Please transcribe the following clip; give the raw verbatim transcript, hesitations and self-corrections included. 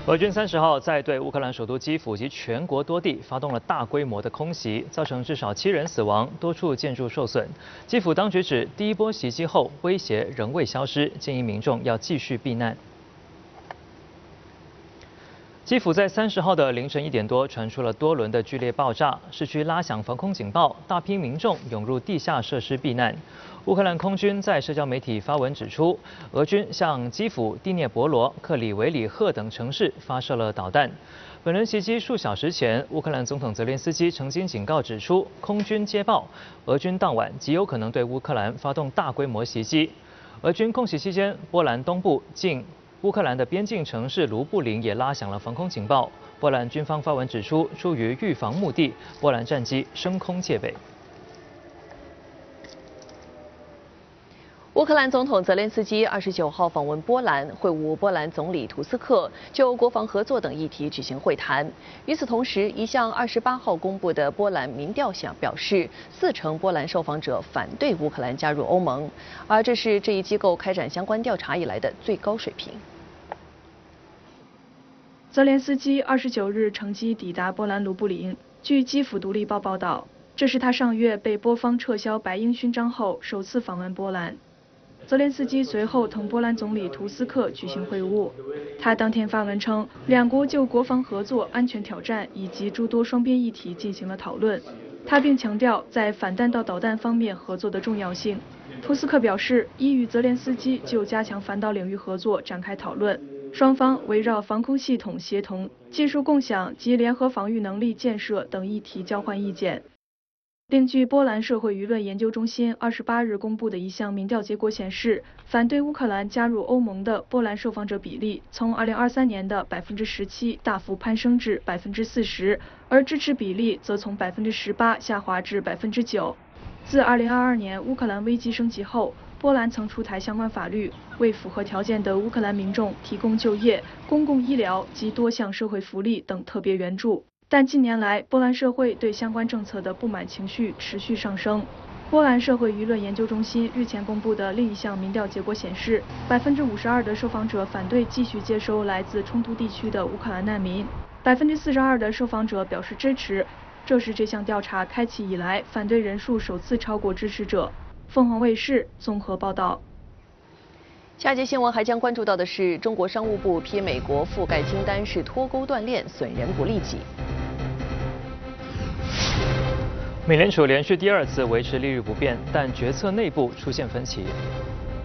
俄军三十号在对乌克兰首都基辅及全国多地发动了大规模的空袭，造成至少七人死亡，多处建筑受损。基辅当局指，第一波袭击后威胁仍未消失，建议民众要继续避难。 基辅在三十号的凌晨一点多传出了多轮的剧烈爆炸，市区拉响防空警报，大批民众涌入地下设施避难。乌克兰空军在社交媒体发文指出，俄军向基辅、第聂伯罗、克里维里赫等城市发射了导弹。本轮袭击数小时前，乌克兰总统泽连斯基曾经警告指出，空军接报，俄军当晚极有可能对乌克兰发动大规模袭击。俄军空袭期间，波兰东部近 乌克兰的边境城市卢布林也拉响了防空警报。波兰军方发文指出，出于预防目的，波兰战机升空戒备。 乌克兰总统泽连斯基二十九号访问波兰，会晤波兰总理图斯克，就国防合作等议题举行会谈。与此同时，一项二十八号公布的波兰民调想表示，四成波兰受访者反对乌克兰加入欧盟，而这是这一机构开展相关调查以来的最高水平。 泽连斯基二十九日乘机抵达波兰卢布林。据基辅独立报报道，这是他上月被波方撤销白鹰勋章后首次访问波兰。泽连斯基随后同波兰总理图斯克举行会晤。他当天发文称，两国就国防合作、安全挑战以及诸多双边议题进行了讨论。他并强调在反弹道导弹方面合作的重要性。图斯克表示，已与泽连斯基就加强反导领域合作展开讨论。 双方围绕防空系统协同、技术共享及联合防御能力建设等议题交换意见。另据波兰社会舆论研究中心二十八日公布的一项民调结果显示，反对乌克兰加入欧盟的波兰受访者比例从二零二三年的百分之十七大幅攀升至百分之四十，而支持比例则从百分之十八下滑至百分之九。自二零二二年乌克兰危机升级后， 波兰曾出台相关法律，为符合条件的乌克兰民众提供就业、公共医疗及多项社会福利等特别援助。但近年来，波兰社会对相关政策的不满情绪持续上升。波兰社会舆论研究中心日前公布的另一项民调结果显示，百分之五十二的受访者反对继续接收来自冲突地区的乌克兰难民，百分之四十二的受访者表示支持。这是这项调查开启以来反对人数首次超过支持者。 凤凰卫视综合报道。 下节新闻还将关注到的是，中国商务部批美国覆盖清单是脱钩断链，损人不利己。 美联储连续第二次维持利率不变，但决策内部出现分歧。